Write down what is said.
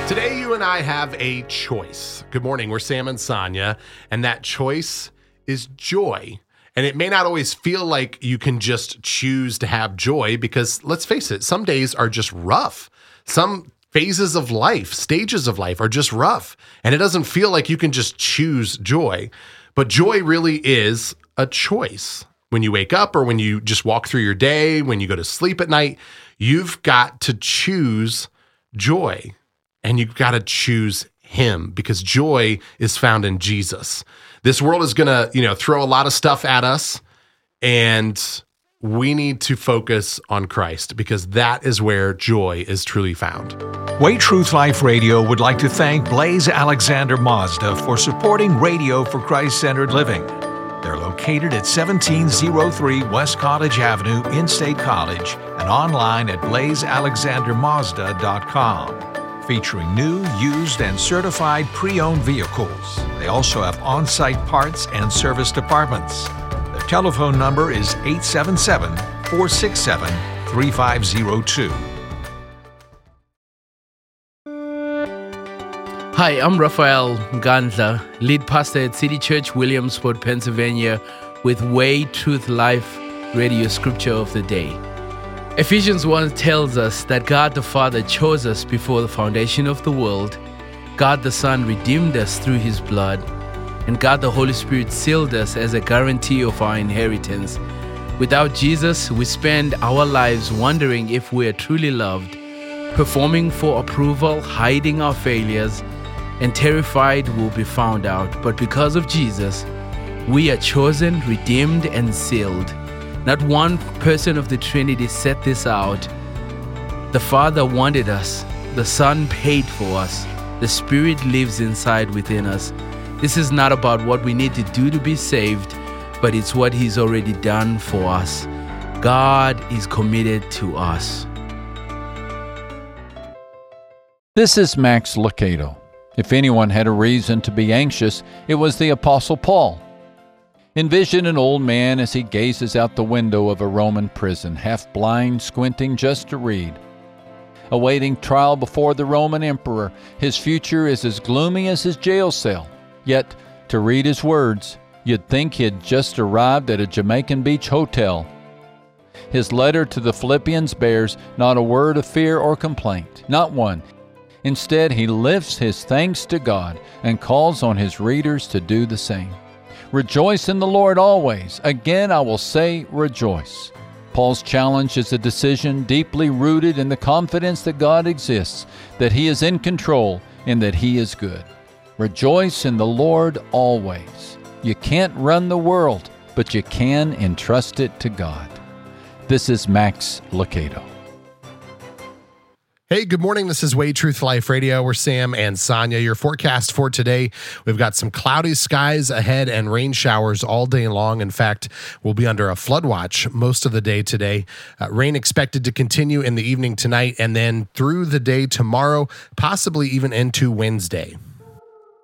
Today, you and I have a choice. Good morning, we're Sam and Sonia, and that choice is joy. And it may not always feel like you can just choose to have joy because, let's face it, some days are just rough. Some phases of life, stages of life are just rough. And it doesn't feel like you can just choose joy. But joy really is a choice. When you wake up or when you just walk through your day, when you go to sleep at night, you've got to choose joy. And you've got to choose him because joy is found in Jesus. This world is going to, throw a lot of stuff at us, and we need to focus on Christ because that is where joy is truly found. Way Truth Life Radio would like to thank Blaze Alexander Mazda for supporting Radio for Christ-Centered Living. They're located at 1703 West College Avenue in State College and online at blazealexandermazda.com. Featuring new, used, and certified pre-owned vehicles. They also have on-site parts and service departments. Their telephone number is 877-467-3502. Hi, I'm Raphael Ganza, lead pastor at City Church, Williamsport, Pennsylvania, with Way Truth Life Radio Scripture of the Day. Ephesians 1 tells us that God the Father chose us before the foundation of the world, God the Son redeemed us through his blood, and God the Holy Spirit sealed us as a guarantee of our inheritance. Without Jesus, we spend our lives wondering if we are truly loved, performing for approval, hiding our failures, and terrified we'll be found out. But because of Jesus, we are chosen, redeemed, and sealed. Not one person of the Trinity set this out. The Father wanted us. The Son paid for us. The Spirit lives inside within us. This is not about what we need to do to be saved, but it's what He's already done for us. God is committed to us. This is Max Lucado. If anyone had a reason to be anxious, it was the Apostle Paul. Envision an old man as he gazes out the window of a Roman prison, half blind, squinting just to read. Awaiting trial before the Roman emperor, his future is as gloomy as his jail cell. Yet, to read his words, you'd think he had just arrived at a Jamaican beach hotel. His letter to the Philippians bears not a word of fear or complaint, not one. Instead, he lifts his thanks to God and calls on his readers to do the same. Rejoice in the Lord always. Again, I will say rejoice. Paul's challenge is a decision deeply rooted in the confidence that God exists, that He is in control, and that He is good. Rejoice in the Lord always. You can't run the world, but you can entrust it to God. This is Max Lucado. Hey, good morning. This is Way Truth Life Radio. We're Sam and Sonia. Your forecast for today, we've got some cloudy skies ahead and rain showers all day long. In fact, we'll be under a flood watch most of the day today. Rain expected to continue in the evening tonight and then through the day tomorrow, possibly even into Wednesday.